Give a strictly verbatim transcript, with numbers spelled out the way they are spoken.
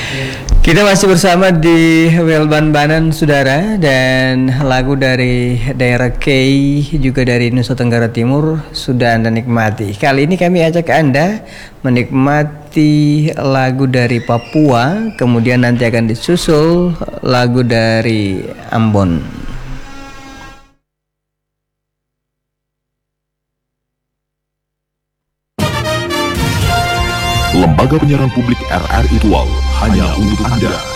Kita masih bersama di Welban Banan, saudara, dan lagu dari daerah K juga dari Nusa Tenggara Timur sudah Anda nikmati. Kali ini kami ajak Anda menikmati lagu dari Papua, kemudian nanti akan disusul lagu dari Ambon. Lembaga Penyiaran Publik R R I Tual hanya untuk Anda.